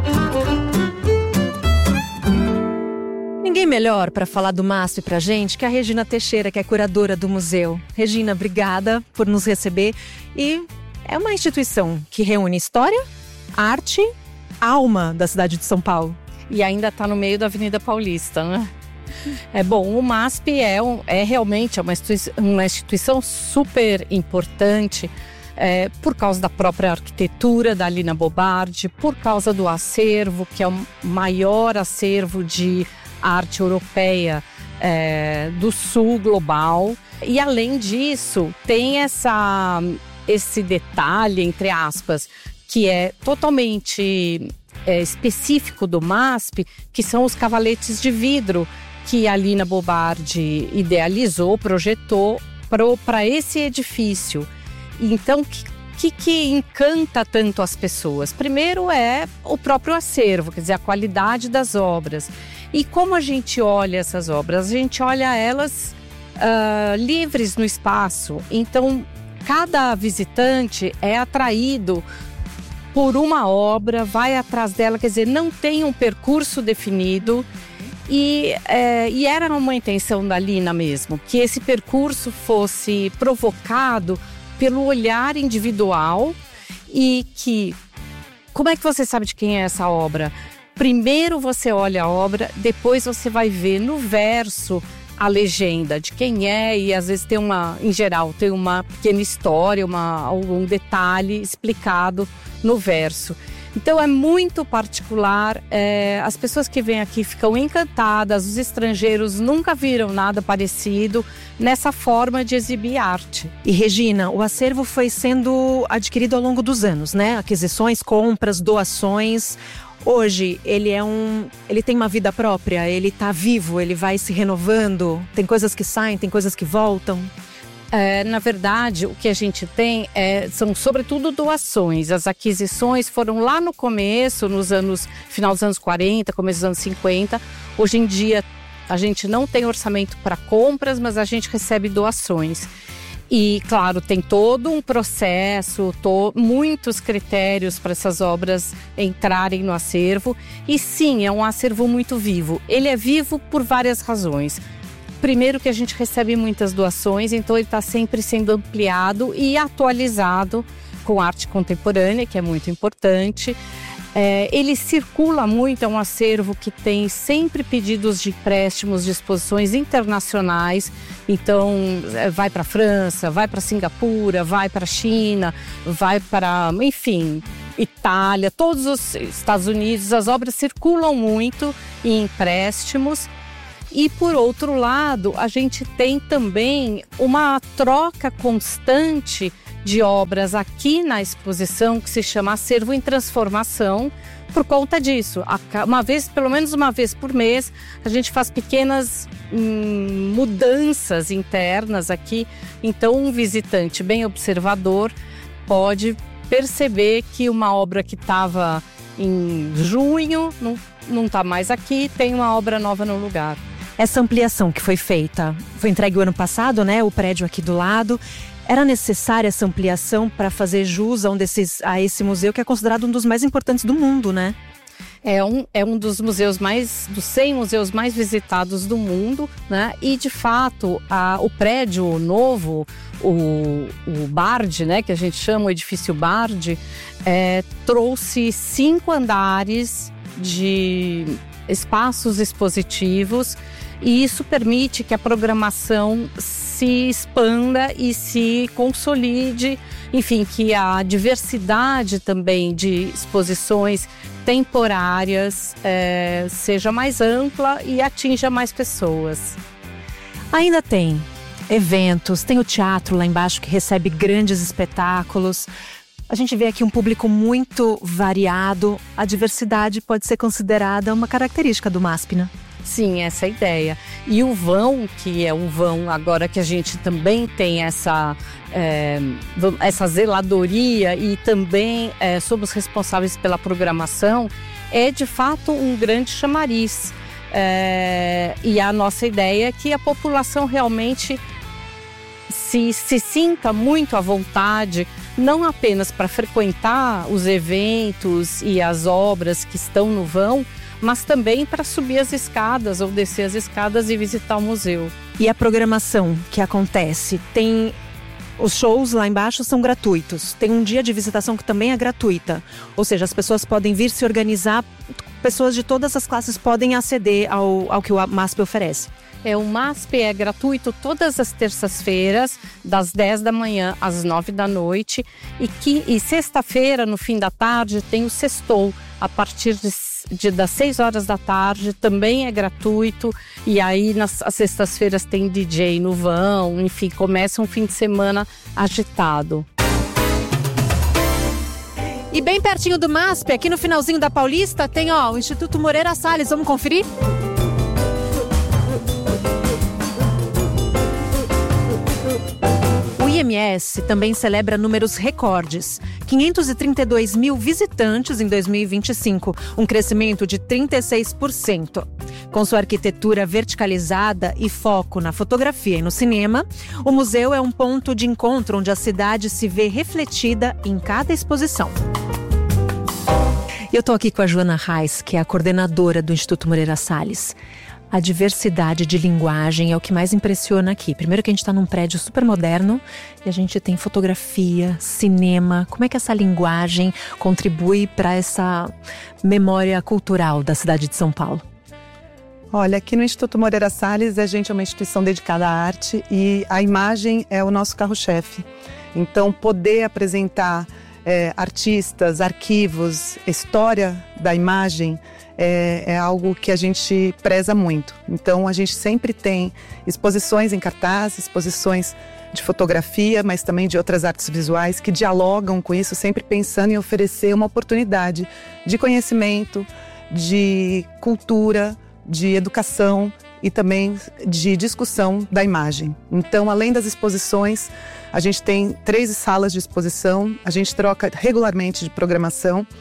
Speaker 2: Ninguém melhor para falar do MASP pra gente que a Regina Teixeira, que é curadora do museu. Regina, obrigada por nos receber. E é uma instituição que reúne história, arte, alma da cidade de São Paulo.
Speaker 16: E ainda está no meio da Avenida Paulista, né? É bom, o MASP é, um, é realmente uma instituição, uma instituição super importante é, por causa da própria arquitetura da Lina Bobardi, por causa do acervo, que é o maior acervo de arte europeia é, do sul global. E além disso, tem essa, esse detalhe, entre aspas, que é totalmente é, específico do MASP, que são os cavaletes de vidro que a Lina Bobardi idealizou, projetou para esse edifício. Então, o que, que, que encanta tanto as pessoas? Primeiro é o próprio acervo, quer dizer, a qualidade das obras. E como a gente olha essas obras? A gente olha elas uh, livres no espaço. Então, cada visitante é atraído por uma obra, vai atrás dela, quer dizer, não tem um percurso definido. E, é, e era uma intenção da Lina mesmo, que esse percurso fosse provocado pelo olhar individual e que... Como é que você sabe de quem é essa obra? Primeiro você olha a obra, depois você vai ver no verso a legenda de quem é e às vezes tem uma, em geral, tem uma pequena história, uma, algum detalhe explicado no verso. Então é muito particular, é, as pessoas que vêm aqui ficam encantadas, os estrangeiros nunca viram nada parecido nessa forma de exibir arte.
Speaker 2: E Regina, o acervo foi sendo adquirido ao longo dos anos, né? Aquisições, compras, doações. Hoje ele é um, ele tem uma vida própria, ele está vivo, ele vai se renovando, tem coisas que saem, tem coisas que voltam.
Speaker 16: É, na verdade, o que a gente tem é, são sobretudo doações. As aquisições foram lá no começo, nos anos, final dos anos quarenta, começo dos anos cinquenta. Hoje em dia A gente não tem orçamento para compras, mas a gente recebe doações. E, claro, tem todo um processo, to, muitos critérios para essas obras entrarem no acervo. E sim, é um acervo muito vivo. Ele é vivo por várias razões. Primeiro que a gente recebe muitas doações, então ele está sempre sendo ampliado e atualizado com arte contemporânea, que é muito importante. É, ele circula muito, é um acervo que tem sempre pedidos de empréstimos de exposições internacionais. Então, vai para a França, vai para Singapura, vai para a China, vai para, enfim, Itália, todos os Estados Unidos. As obras circulam muito em empréstimos. E, por outro lado, a gente tem também uma troca constante de obras aqui na exposição, que se chama Acervo em Transformação, por conta disso. Uma vez, pelo menos uma vez por mês, a gente faz pequenas hum, mudanças internas aqui. Então, um visitante bem observador pode perceber que uma obra que estava em junho não está mais aqui, tem uma obra nova no lugar.
Speaker 2: Essa ampliação que foi feita, foi entregue o ano passado, né? O prédio aqui do lado. Era necessária essa ampliação para fazer jus a, um desses, a esse museu que é considerado um dos mais importantes do mundo, né?
Speaker 16: É um, é um dos museus mais, dos cem museus mais visitados do mundo, né? E, de fato, a, o prédio novo, o, o Bard, né? Que a gente chama o edifício Bard, é, trouxe cinco andares de espaços expositivos, e isso permite que a programação se expanda e se consolide, enfim, que a diversidade também de exposições temporárias é, seja mais ampla e atinja mais pessoas.
Speaker 2: Ainda tem eventos, tem o teatro lá embaixo que recebe grandes espetáculos. A gente vê aqui um público muito variado. A diversidade pode ser considerada uma característica do MASP, né?
Speaker 16: Sim, essa é a ideia. E o vão, que é um vão agora que a gente também tem essa, é, essa zeladoria e também é, somos responsáveis pela programação, é de fato um grande chamariz. É, e a nossa ideia é que a população realmente se, se sinta muito à vontade, não apenas para frequentar os eventos e as obras que estão no vão, mas também para subir as escadas ou descer as escadas e visitar o museu.
Speaker 2: E a programação que acontece? Tem os shows lá embaixo são gratuitos. Tem um dia de visitação que também é gratuita. Ou seja, as pessoas podem vir se organizar, pessoas de todas as classes podem aceder ao, ao que o MASP oferece.
Speaker 16: É, o MASP é gratuito todas as terças-feiras, das dez da manhã às nove da noite. E, que, e sexta-feira, no fim da tarde, tem o Sextou, a partir de, de, das seis horas da tarde, também é gratuito. E aí, nas sextas-feiras, tem D J no vão, enfim, começa um fim de semana agitado.
Speaker 2: E bem pertinho do MASP, aqui no finalzinho da Paulista, tem ó, o Instituto Moreira Salles. Vamos conferir? O I M S também celebra números recordes. quinhentos e trinta e dois mil visitantes em dois mil e vinte e cinco, um crescimento de trinta e seis por cento. Com sua arquitetura verticalizada e foco na fotografia e no cinema, o museu é um ponto de encontro onde a cidade se vê refletida em cada exposição. Eu estou aqui com a Joana Reis, que é a coordenadora do Instituto Moreira Salles. A diversidade de linguagem é o que mais impressiona aqui. Primeiro que a gente está num prédio super moderno e a gente tem fotografia, cinema. Como é que essa linguagem contribui para essa memória cultural da cidade de São Paulo?
Speaker 17: Olha, aqui no Instituto Moreira Salles a gente é uma instituição dedicada à arte e a imagem é o nosso carro-chefe. Então, poder apresentar é, artistas, arquivos, história da imagem É, é algo que a gente preza muito. Então a gente sempre tem exposições em cartaz, exposições de fotografia, mas também de outras artes visuais que dialogam com isso, sempre pensando em oferecer uma oportunidade de conhecimento, de cultura, de educação e também de discussão da imagem. Então, além das exposições, a gente tem três salas de exposição, a gente troca regularmente de programação.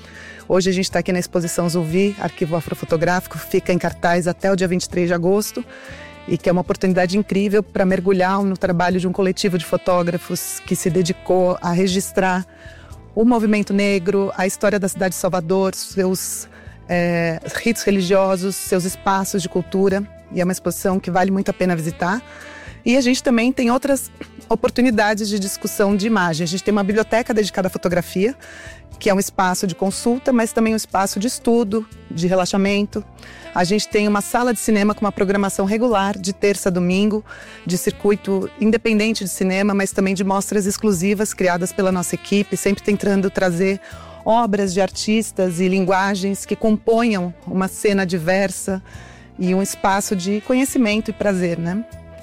Speaker 17: Hoje a gente está aqui na exposição Zulvi, Arquivo Afrofotográfico, fica em cartaz até o dia vinte e três de agosto, e que é uma oportunidade incrível para mergulhar no trabalho de um coletivo de fotógrafos que se dedicou a registrar o movimento negro, a história da cidade de Salvador, seus é, ritos religiosos, seus espaços de cultura, e é uma exposição que vale muito a pena visitar. E a gente também tem outras oportunidades de discussão de imagem. A gente tem uma biblioteca dedicada à fotografia, que é um espaço de consulta, mas também um espaço de estudo, de relaxamento. A gente tem uma sala de cinema com uma programação regular, de terça a domingo, de circuito independente de cinema, mas também de mostras exclusivas criadas pela nossa equipe, sempre tentando trazer obras de artistas e linguagens que componham uma cena diversa e um espaço de conhecimento e prazer, né?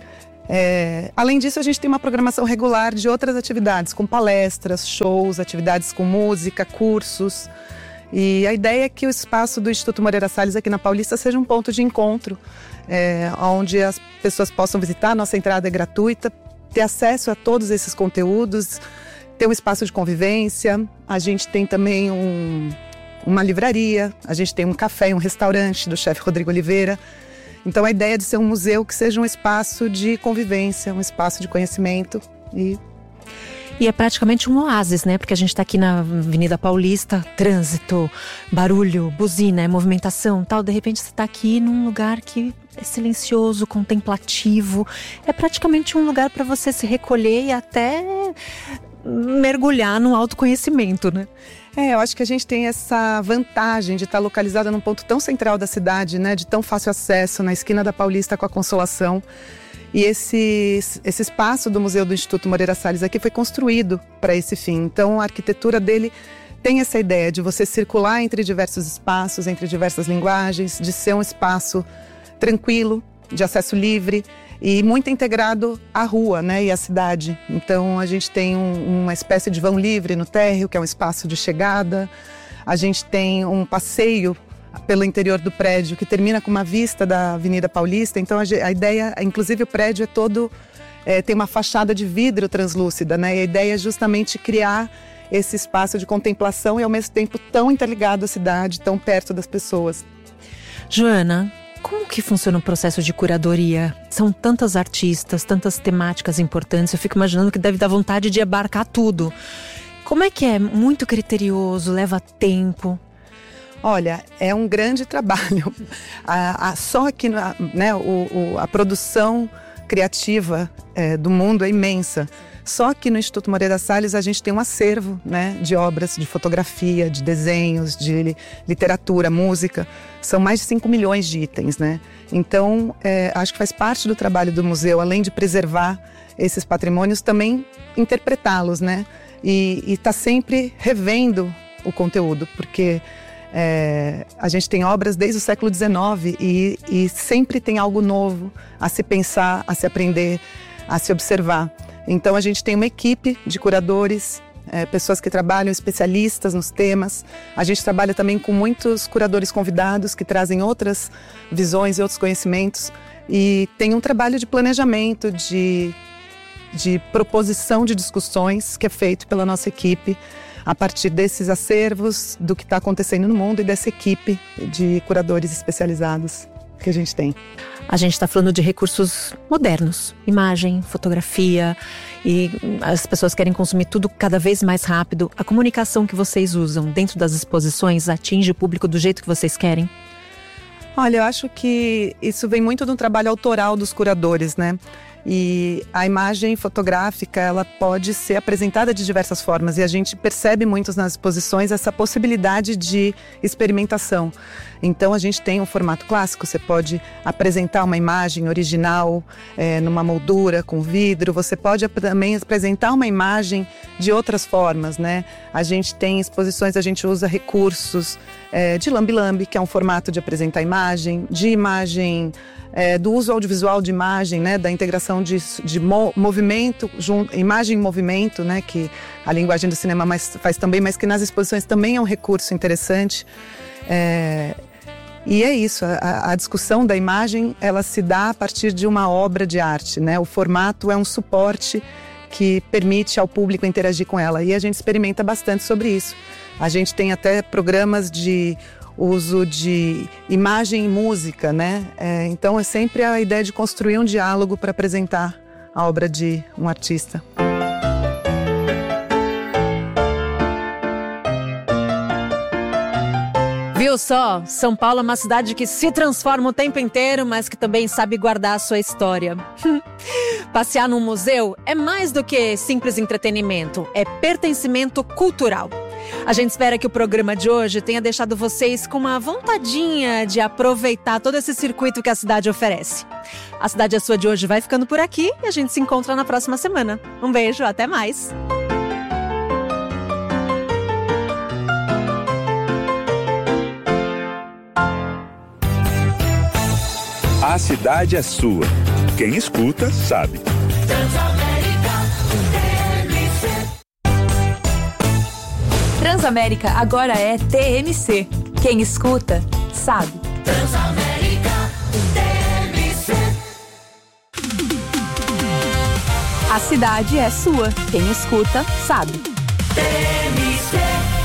Speaker 17: É, além disso, a gente tem uma programação regular de outras atividades, com palestras, shows, atividades com música, cursos. E a ideia é que o espaço do Instituto Moreira Salles aqui na Paulista seja um ponto de encontro, é, onde as pessoas possam visitar. Nossa entrada é gratuita, ter acesso a todos esses conteúdos, ter um espaço de convivência. A gente tem também um, uma livraria, a gente tem um café e um restaurante do chefe Rodrigo Oliveira. Então a ideia é de ser um museu que seja um espaço de convivência, um espaço de conhecimento. E,
Speaker 2: e é praticamente um oásis, né? Porque a gente está aqui na Avenida Paulista, trânsito, barulho, buzina, é movimentação, tal. De repente você está aqui num lugar que é silencioso, contemplativo. É praticamente um lugar para você se recolher e até mergulhar no autoconhecimento, né?
Speaker 17: É, eu acho que a gente tem essa vantagem de estar localizada num ponto tão central da cidade, né, de tão fácil acesso, na esquina da Paulista com a Consolação. E esse, esse espaço do Museu do Instituto Moreira Salles aqui foi construído para esse fim. Então a arquitetura dele tem essa ideia de você circular entre diversos espaços, entre diversas linguagens, de ser um espaço tranquilo, de acesso livre e muito integrado à rua, né, e à cidade. Então a gente tem um, uma espécie de vão livre no térreo, que é um espaço de chegada. A gente tem um passeio pelo interior do prédio que termina com uma vista da Avenida Paulista. Então a, a ideia, inclusive o prédio é todo, é, tem uma fachada de vidro translúcida, né, e a ideia é justamente criar esse espaço de contemplação e ao mesmo tempo tão interligado à cidade, tão perto das pessoas.
Speaker 2: Joana, como que funciona o processo de curadoria? São tantas artistas, tantas temáticas importantes, eu fico imaginando que deve dar vontade de abarcar tudo. Como é que é? Muito criterioso, leva tempo?
Speaker 17: Olha, é um grande trabalho. A, a, só que né, o, o, a produção criativa é, do mundo é imensa. Só que no Instituto Moreira Salles a gente tem um acervo, né, de obras, de fotografia, de desenhos, de literatura, música. São mais de cinco milhões de itens, né? Então, é, acho que faz parte do trabalho do museu, além de preservar esses patrimônios, também interpretá-los, né? E estar tá sempre revendo o conteúdo, porque é, a gente tem obras desde o século dezenove e, e sempre tem algo novo a se pensar, a se aprender, a se observar. Então a gente tem uma equipe de curadores, é, pessoas que trabalham, especialistas nos temas. A gente trabalha também com muitos curadores convidados que trazem outras visões e outros conhecimentos. E tem um trabalho de planejamento, de, de proposição de discussões que é feito pela nossa equipe a partir desses acervos, do que está acontecendo no mundo e dessa equipe de curadores especializados que a gente tem.
Speaker 2: A gente está falando de recursos modernos, imagem, fotografia, e as pessoas querem consumir tudo cada vez mais rápido. A comunicação que vocês usam dentro das exposições atinge o público do jeito que vocês querem?
Speaker 17: Olha, eu acho que isso vem muito do trabalho autoral dos curadores, né? E a imagem fotográfica, ela pode ser apresentada de diversas formas e a gente percebe muito nas exposições essa possibilidade de experimentação. Então a gente tem um formato clássico, você pode apresentar uma imagem original é, numa moldura com vidro, você pode também apresentar uma imagem de outras formas, né? A gente tem exposições, a gente usa recursos é, de lambe-lambe, que é um formato de apresentar imagem, de imagem, é, do uso audiovisual de imagem, né? Da integração de, de mo- movimento, junto, imagem em movimento, né? Que a linguagem do cinema mais, faz também, mas que nas exposições também é um recurso interessante. É, E é isso, a, a discussão da imagem, ela se dá a partir de uma obra de arte, né? O formato é um suporte que permite ao público interagir com ela. E a gente experimenta bastante sobre isso. A gente tem até programas de uso de imagem e música, né? É, então é sempre a ideia de construir um diálogo para apresentar a obra de um artista.
Speaker 2: Viu só? São Paulo é uma cidade que se transforma o tempo inteiro, mas que também sabe guardar a sua história. Passear num museu é mais do que simples entretenimento, é pertencimento cultural. A gente espera que o programa de hoje tenha deixado vocês com uma vontadinha de aproveitar todo esse circuito que a cidade oferece. A Cidade é Sua de hoje vai ficando por aqui e a gente se encontra na próxima semana. Um beijo, até mais!
Speaker 5: A cidade é sua. Quem escuta, sabe.
Speaker 18: Transamérica agora é T M C. Quem escuta, sabe. Transamérica T M C. A cidade é sua. Quem escuta, sabe. T M C.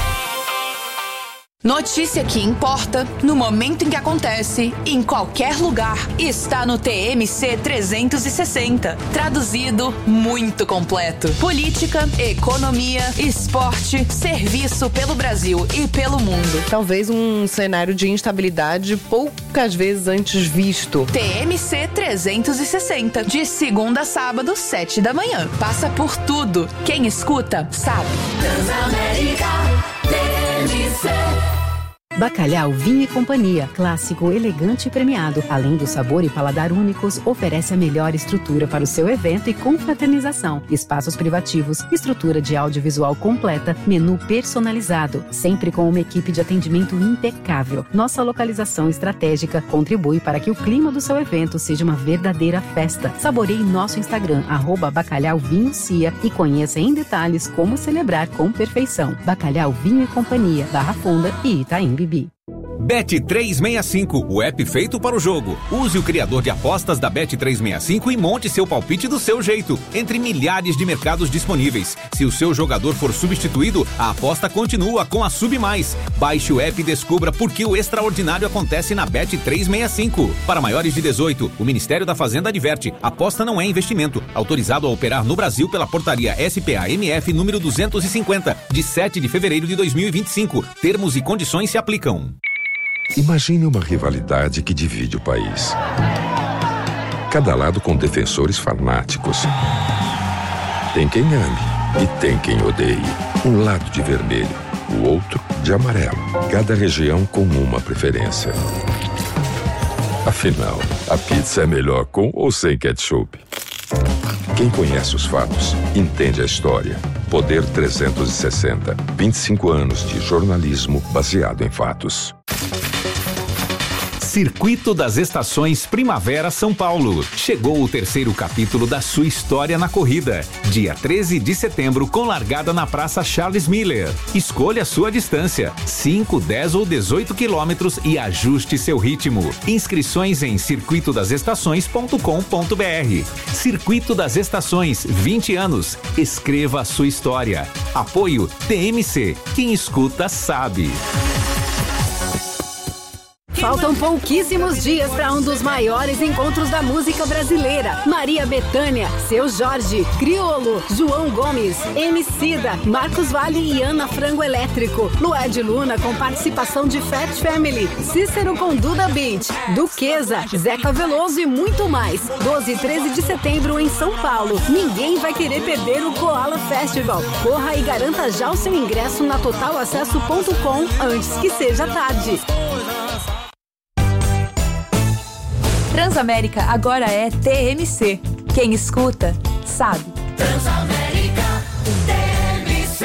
Speaker 19: Notícia que importa, no momento em que acontece, em qualquer lugar, está no T M C trezentos e sessenta. Traduzido, muito completo. Política, economia, esporte, serviço pelo Brasil e pelo mundo.
Speaker 20: Talvez um cenário de instabilidade poucas vezes antes visto.
Speaker 19: T M C trezentos e sessenta, de segunda a sábado, sete da manhã. Passa por tudo. Quem escuta, sabe.
Speaker 18: Transamérica T M C.
Speaker 21: Bacalhau Vinho e Companhia, clássico, elegante e premiado. Além do sabor e paladar únicos, oferece a melhor estrutura para o seu evento e confraternização. Espaços privativos, estrutura de audiovisual completa, menu personalizado, sempre com uma equipe de atendimento impecável. Nossa localização estratégica contribui para que o clima do seu evento seja uma verdadeira festa. Saboreie nosso Instagram, arroba Bacalhau Vinho Cia, e conheça em detalhes como celebrar com perfeição. Bacalhau Vinho e Companhia, Barra Funda e Itaim Bibi.
Speaker 22: Bet trezentos e sessenta e cinco, o app feito para o jogo. Use o criador de apostas da Bet trezentos e sessenta e cinco e monte seu palpite do seu jeito, entre milhares de mercados disponíveis. Se o seu jogador for substituído, a aposta continua com a Sub Mais. Baixe o app e descubra por que o extraordinário acontece na Bet trezentos e sessenta e cinco. Para maiores de dezoito, o Ministério da Fazenda adverte: aposta não é investimento. Autorizado a operar no Brasil pela portaria S P A M F número duzentos e cinquenta, de sete de fevereiro de dois mil e vinte e cinco. Termos e condições se aplicam.
Speaker 23: Imagine uma rivalidade que divide o país. Cada lado com defensores fanáticos. Tem quem ame e tem quem odeie. Um lado de vermelho, o outro de amarelo. Cada região com uma preferência. Afinal, a pizza é melhor com ou sem ketchup? Quem conhece os fatos, entende a história. Poder trezentos e sessenta. vinte e cinco anos de jornalismo baseado em fatos.
Speaker 22: Circuito das Estações Primavera São Paulo. Chegou o terceiro capítulo da sua história na corrida. Dia treze de setembro, com largada na Praça Charles Miller. Escolha sua distância, cinco, dez ou dezoito quilômetros, e ajuste seu ritmo. Inscrições em circuito das estações ponto com ponto br. Circuito das Estações, vinte anos. Escreva a sua história. Apoio T M C. Quem escuta sabe.
Speaker 14: Faltam pouquíssimos dias para um dos maiores encontros da música brasileira. Maria Bethânia, Seu Jorge, Criolo, João Gomes, Emicida, Marcos Valle e Ana Frango Elétrico. Lued Luna com participação de Fat Family, Cícero com Duda Beat, Duquesa, Zeca Veloso e muito mais. doze e treze de setembro em São Paulo. Ninguém vai querer perder o Koala Festival. Corra e garanta já o seu ingresso na total acesso ponto com antes que seja tarde.
Speaker 18: Transamérica agora é T M C. Quem escuta, sabe. Transamérica T M C.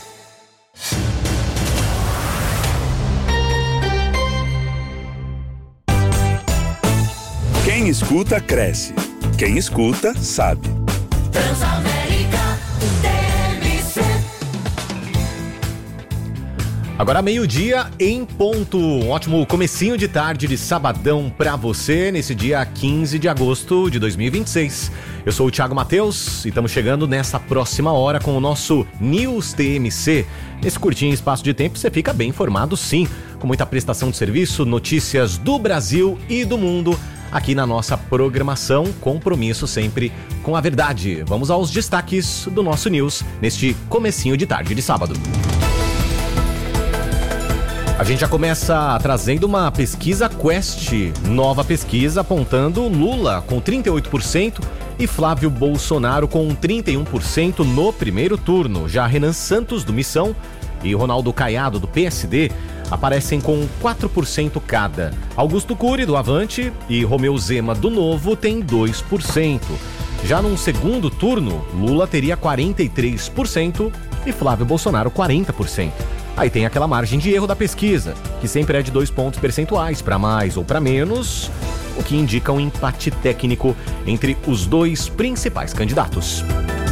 Speaker 5: Quem escuta, cresce. Quem escuta, sabe.
Speaker 18: Transamérica T M C.
Speaker 24: Agora meio-dia em ponto. Um ótimo comecinho de tarde de sabadão pra você, nesse dia quinze de agosto de dois mil e vinte e seis. Eu sou o Thiago Matheus e estamos chegando nessa próxima hora com o nosso News T M C. Nesse curtinho espaço de tempo você fica bem informado, sim, com muita prestação de serviço, notícias do Brasil e do mundo aqui na nossa programação, compromisso sempre com a verdade. Vamos aos destaques do nosso News neste comecinho de tarde de sábado. A gente já começa trazendo uma pesquisa Quest, nova pesquisa apontando Lula com trinta e oito por cento e Flávio Bolsonaro com trinta e um por cento no primeiro turno. Já Renan Santos, do Missão, e Ronaldo Caiado, do P S D, aparecem com quatro por cento cada. Augusto Cury, do Avante, e Romeu Zema, do Novo, têm dois por cento. Já num segundo turno, Lula teria quarenta e três por cento e Flávio Bolsonaro quarenta por cento. Aí tem aquela margem de erro da pesquisa, que sempre é de dois pontos percentuais, para mais ou para menos, o que indica um empate técnico entre os dois principais candidatos.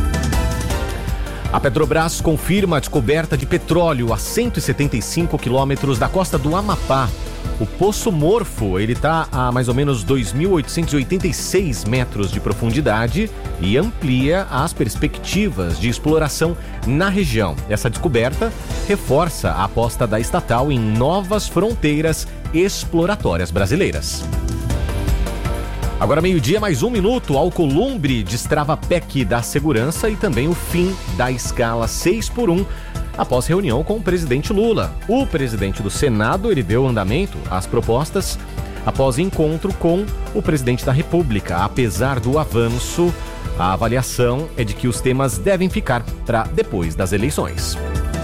Speaker 24: A Petrobras confirma a descoberta de petróleo a cento e setenta e cinco quilômetros da costa do Amapá. O Poço Morfo, ele está a mais ou menos dois mil oitocentos e oitenta e seis metros de profundidade e amplia as perspectivas de exploração na região. Essa descoberta reforça a aposta da estatal em novas fronteiras exploratórias brasileiras. Agora meio-dia, mais um minuto, Alcolumbre destrava a P E C da segurança e também o fim da escala seis por um após reunião com o presidente Lula. O presidente do Senado, ele deu andamento às propostas após encontro com o presidente da República. Apesar do avanço, a avaliação é de que os temas devem ficar para depois das eleições.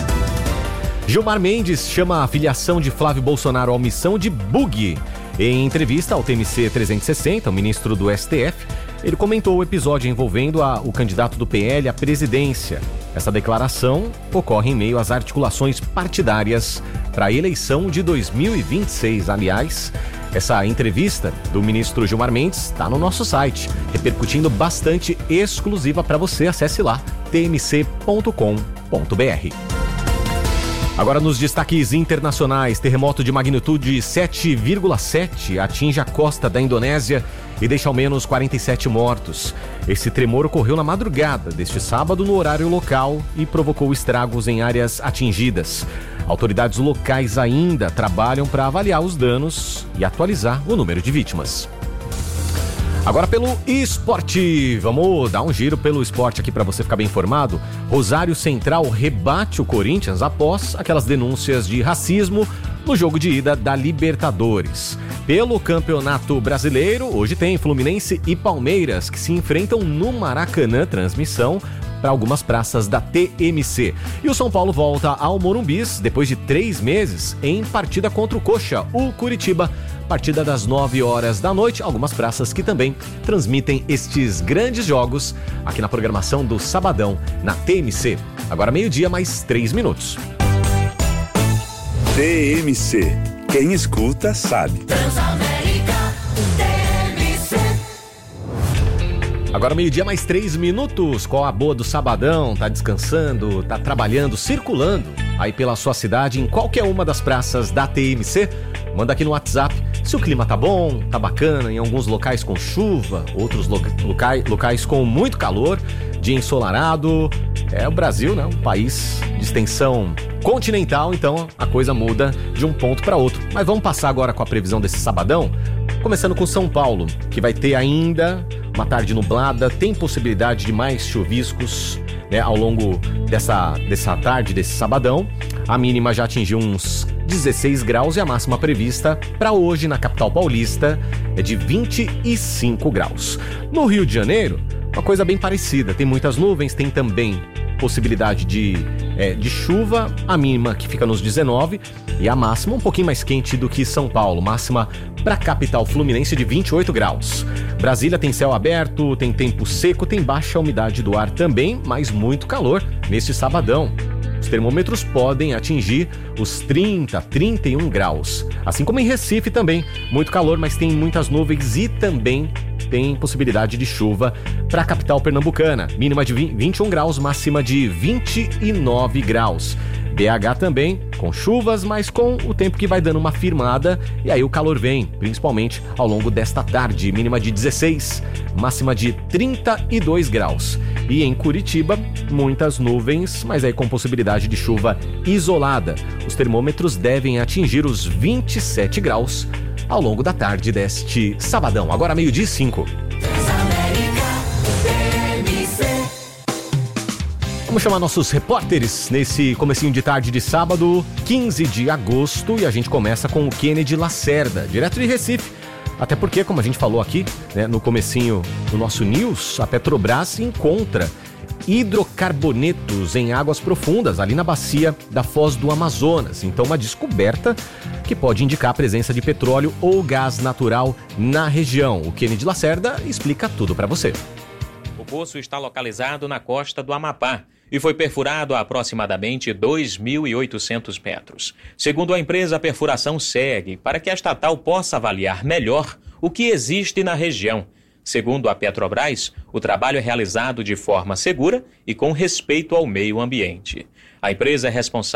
Speaker 24: Gilmar Mendes chama a filiação de Flávio Bolsonaro à omissão de bug. Em entrevista ao T M C trezentos e sessenta, o ministro do S T F, ele comentou o episódio envolvendo a, o candidato do P L à presidência. Essa declaração ocorre em meio às articulações partidárias para a eleição de dois mil e vinte e seis. Aliás, essa entrevista do ministro Gilmar Mendes está no nosso site, repercutindo bastante, exclusiva para você. Acesse lá, t m c ponto com ponto b r. Agora nos destaques internacionais, terremoto de magnitude sete vírgula sete atinge a costa da Indonésia e deixa ao menos quarenta e sete mortos. Esse tremor ocorreu na madrugada deste sábado no horário local e provocou estragos em áreas atingidas. Autoridades locais ainda trabalham para avaliar os danos e atualizar o número de vítimas. Agora pelo esporte, vamos dar um giro pelo esporte aqui para você ficar bem informado. Rosário Central rebate o Corinthians após aquelas denúncias de racismo no jogo de ida da Libertadores. Pelo Campeonato Brasileiro, hoje tem Fluminense e Palmeiras que se enfrentam no Maracanã, transmissão para algumas praças da T M C. E o São Paulo volta ao Morumbis depois de três meses em partida contra o Coxa, o Curitiba. Partida das nove horas da noite, algumas praças que também transmitem estes grandes jogos aqui na programação do Sabadão, na T M C. Agora meio-dia, mais três minutos.
Speaker 5: T M C. Quem escuta, sabe.
Speaker 24: Agora meio-dia, mais três minutos. Qual a boa do Sabadão? Tá descansando, tá trabalhando, circulando aí pela sua cidade, em qualquer uma das praças da T M C? Manda aqui no WhatsApp se o clima tá bom, tá bacana, em alguns locais com chuva, outros lo- locais, locais com muito calor, dia ensolarado. É o Brasil, né? Um país de extensão continental, então a coisa muda de um ponto para outro. Mas vamos passar agora com a previsão desse sabadão, começando com São Paulo, que vai ter ainda uma tarde nublada, tem possibilidade de mais chuviscos, né, ao longo dessa, dessa tarde, desse sabadão. A mínima já atingiu uns dezesseis graus e a máxima prevista para hoje na capital paulista é de vinte e cinco graus. No Rio de Janeiro, uma coisa bem parecida, tem muitas nuvens, tem também possibilidade de, é, de chuva, a mínima que fica nos dezenove e a máxima um pouquinho mais quente do que São Paulo, máxima para a capital fluminense de vinte e oito graus. Brasília tem céu aberto, tem tempo seco, tem baixa umidade do ar também, mas muito calor neste sabadão. Os termômetros podem atingir os trinta, trinta e um graus. Assim como em Recife também, muito calor, mas tem muitas nuvens e também tem possibilidade de chuva para a capital pernambucana. Mínima de vinte e um graus, máxima de vinte e nove graus. B H também, com chuvas, mas com o tempo que vai dando uma firmada, e aí o calor vem, principalmente ao longo desta tarde, mínima de dezesseis, máxima de trinta e dois graus. E em Curitiba, muitas nuvens, mas aí com possibilidade de chuva isolada. Os termômetros devem atingir os vinte e sete graus ao longo da tarde deste sabadão. Agora meio-dia e cinco. Vamos chamar nossos repórteres nesse comecinho de tarde de sábado, quinze de agosto, e a gente começa com o Kennedy Lacerda, direto de Recife. Até porque, como a gente falou aqui, né, no comecinho do nosso news, a Petrobras encontra hidrocarbonetos em águas profundas, ali na bacia da Foz do Amazonas. Então, uma descoberta que pode indicar a presença de petróleo ou gás natural na região. O Kennedy Lacerda explica tudo para você.
Speaker 1: O poço está localizado na costa do Amapá e foi perfurado a aproximadamente dois mil e oitocentos metros. Segundo a empresa, a perfuração segue para que a estatal possa avaliar melhor o que existe na região. Segundo a Petrobras, o trabalho é realizado de forma segura e com respeito ao meio ambiente. A empresa é responsável